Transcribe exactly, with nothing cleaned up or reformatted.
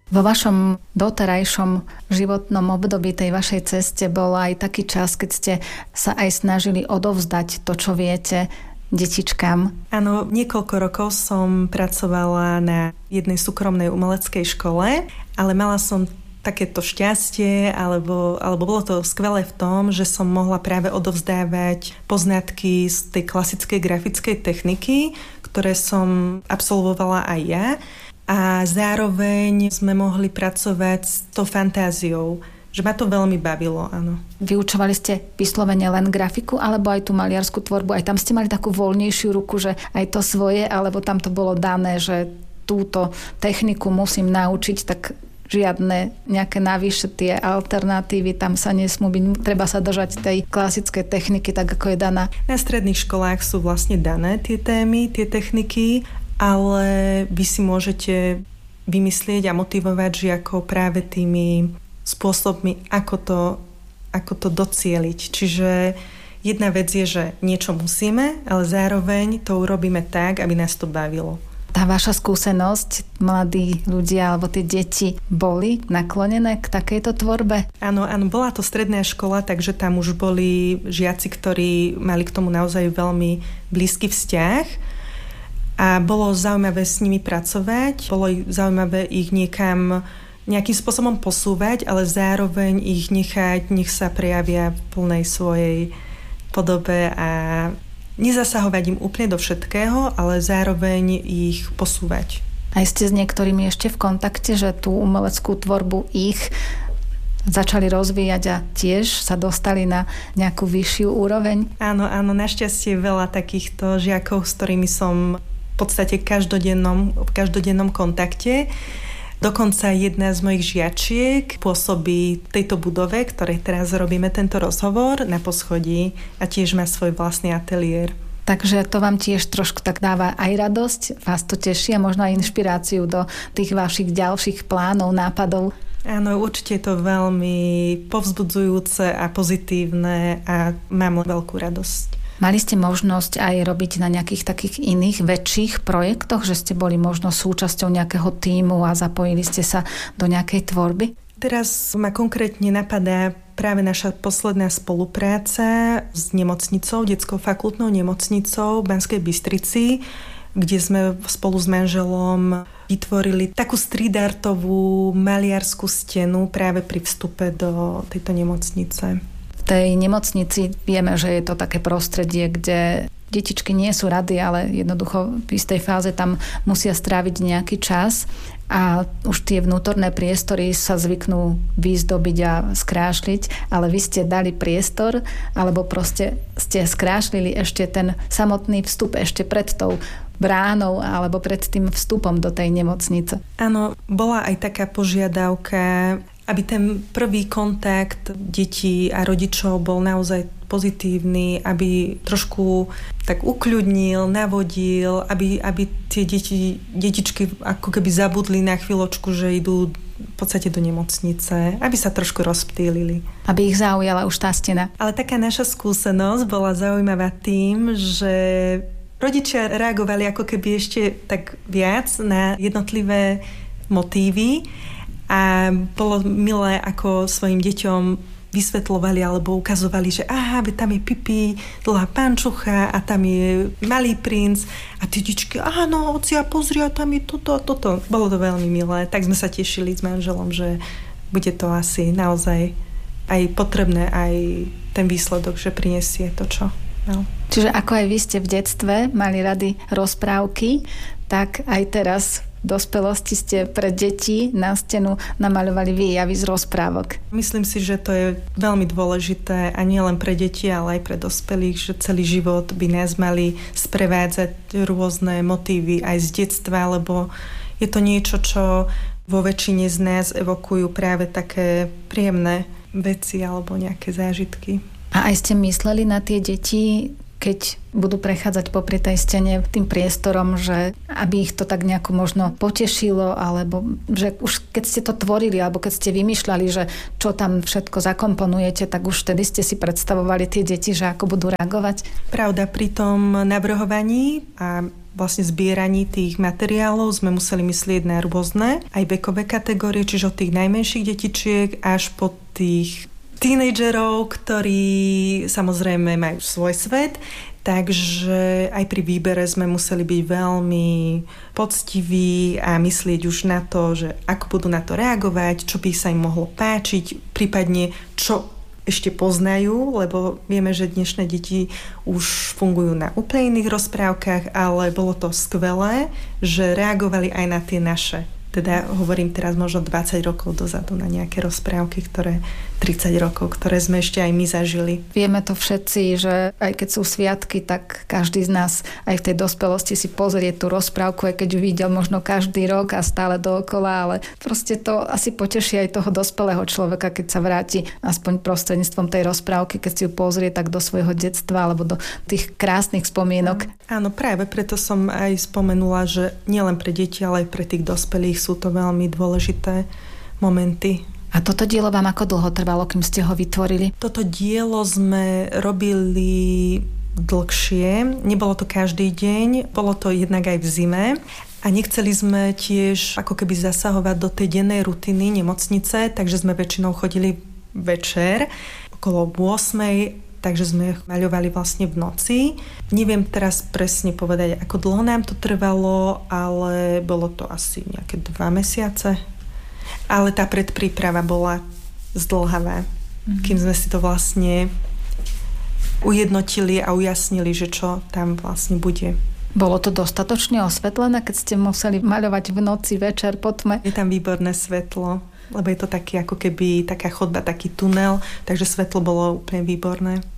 Vo vašom doterajšom životnom období tej vašej ceste bol aj taký čas, keď ste sa aj snažili odovzdať to, čo viete, detičkám. Áno, niekoľko rokov som pracovala na jednej súkromnej umeleckej škole, ale mala som takéto šťastie, alebo, alebo bolo to skvelé v tom, že som mohla práve odovzdávať poznatky z tej klasickej grafickej techniky, ktoré som absolvovala aj ja. A zároveň sme mohli pracovať s tou fantáziou, že ma to veľmi bavilo, áno. Vyučovali ste vyslovene len grafiku, alebo aj tú maliarsku tvorbu? Aj tam ste mali takú voľnejšiu ruku, že aj to svoje, alebo tam to bolo dané, že túto techniku musím naučiť, tak žiadne nejaké navyše tie alternatívy, tam sa nesmú byť, treba sa držať tej klasickej techniky, tak ako je daná. Na stredných školách sú vlastne dané tie témy, tie techniky, ale vy si môžete vymyslieť a motivovať žiakov práve tými spôsobmi, ako to, ako to docieliť. Čiže jedna vec je, že niečo musíme, ale zároveň to urobíme tak, aby nás to bavilo. Tá vaša skúsenosť, mladí ľudia alebo tie deti boli naklonené k takejto tvorbe? Áno, áno, bola to stredná škola, takže tam už boli žiaci, ktorí mali k tomu naozaj veľmi blízky vzťah a bolo zaujímavé s nimi pracovať, bolo zaujímavé ich niekam nejakým spôsobom posúvať, ale zároveň ich nechať, nech sa prejavia v plnej svojej podobe a nezasahovať im úplne do všetkého, ale zároveň ich posúvať. A ste s niektorými ešte v kontakte, že tú umeleckú tvorbu ich začali rozvíjať a tiež sa dostali na nejakú vyššiu úroveň? Áno, áno, našťastie veľa takýchto žiakov, s ktorými som v podstate každodennom, v každodennom kontakte. Dokonca jedna z mojich žiačiek pôsobí v tejto budove, ktorej teraz robíme tento rozhovor, na poschodí a tiež má svoj vlastný ateliér. Takže to vám tiež trošku tak dáva aj radosť, vás to teší a možno aj inšpiráciu do tých vašich ďalších plánov, nápadov. Áno, určite je to veľmi povzbudzujúce a pozitívne a mám veľkú radosť. Mali ste možnosť aj robiť na nejakých takých iných väčších projektoch, že ste boli možno súčasťou nejakého tímu a zapojili ste sa do nejakej tvorby? Teraz ma konkrétne napadá práve naša posledná spolupráca s nemocnicou, detskou fakultnou nemocnicou v Banskej Bystrici, kde sme spolu s manželom vytvorili takú street artovú maliarskú stenu práve pri vstupe do tejto nemocnice. V tej nemocnici vieme, že je to také prostredie, kde detičky nie sú rady, ale jednoducho v istej fáze tam musia stráviť nejaký čas a už tie vnútorné priestory sa zvyknú vyzdobiť a skrášliť, ale vy ste dali priestor, alebo proste ste skrášlili ešte ten samotný vstup ešte pred tou bránou alebo pred tým vstupom do tej nemocnice. Áno, bola aj taká požiadavka, aby ten prvý kontakt detí a rodičov bol naozaj pozitívny, aby trošku tak ukľudnil, navodil, aby, aby tie deti, detičky ako keby zabudli na chvíľočku, že idú v podstate do nemocnice, aby sa trošku rozptýlili. Aby ich zaujala už tá stena. Ale taká naša skúsenosť bola zaujímavá tým, že rodičia reagovali ako keby ešte tak viac na jednotlivé motívy a bolo milé, ako svojim deťom vysvetľovali alebo ukazovali, že aha, tam je Pipi, dlhá pančucha a tam je malý princ a tie detičky, áno, ocia, pozri, a tam je toto a toto. Bolo to veľmi milé. Tak sme sa tešili s manželom, že bude to asi naozaj aj potrebné, aj ten výsledok, že prinesie to, čo mal. Čiže ako aj vy ste v detstve mali rady rozprávky, tak aj teraz v dospelosti ste pre deti na stenu namaľovali výjavy z rozprávok. Myslím si, že to je veľmi dôležité a nie len pre deti, ale aj pre dospelých, že celý život by nás mali sprevádzať rôzne motívy aj z detstva, lebo je to niečo, čo vo väčšine z nás evokujú práve také príjemné veci alebo nejaké zážitky. A aj ste mysleli na tie deti, keď budú prechádzať popri tej stene tým priestorom, že aby ich to tak nejako možno potešilo, alebo že už keď ste to tvorili, alebo keď ste vymýšľali, že čo tam všetko zakomponujete, tak už vtedy ste si predstavovali tie deti, že ako budú reagovať? Pravda, pri tom navrhovaní a vlastne zbieraní tých materiálov sme museli myslieť na rôzne, aj vekové kategórie, čiže od tých najmenších detičiek až po tých tínedžerov, ktorí samozrejme majú svoj svet, takže aj pri výbere sme museli byť veľmi poctiví a myslieť už na to, že ako budú na to reagovať, čo by sa im mohlo páčiť, prípadne čo ešte poznajú, lebo vieme, že dnešné deti už fungujú na úplne iných rozprávkach, ale bolo to skvelé, že reagovali aj na tie naše. Teda hovorím teraz možno dvadsať rokov dozadu na nejaké rozprávky, ktoré tridsať rokov, ktoré sme ešte aj my zažili. Vieme to všetci, že aj keď sú sviatky, tak každý z nás aj v tej dospelosti si pozrie tú rozprávku, aj keď ju videl možno každý rok a stále dookola, ale proste to asi poteší aj toho dospelého človeka, keď sa vráti aspoň prostredníctvom tej rozprávky, keď si ju pozrie tak do svojho detstva alebo do tých krásnych spomienok. Áno, práve preto som aj spomenula, že nielen pre deti, ale aj pre tých dospelých sú to veľmi dôležité momenty. A toto dielo vám ako dlho trvalo, kým ste ho vytvorili? Toto dielo sme robili dlhšie. Nebolo to každý deň, bolo to jednak aj v zime. A nechceli sme tiež ako keby zasahovať do tej dennej rutiny nemocnice, takže sme väčšinou chodili večer okolo ôsmej, takže sme maľovali vlastne v noci. Neviem teraz presne povedať, ako dlho nám to trvalo, ale bolo to asi nejaké dva mesiace. Ale tá predpríprava bola zdĺhavá, mm-hmm. kým sme si to vlastne ujednotili a ujasnili, že čo tam vlastne bude. Bolo to dostatočne osvetlené, keď ste museli maľovať v noci, večer, po tme? Je tam výborné svetlo, lebo je to taký ako keby taká chodba, taký tunel, takže svetlo bolo úplne výborné.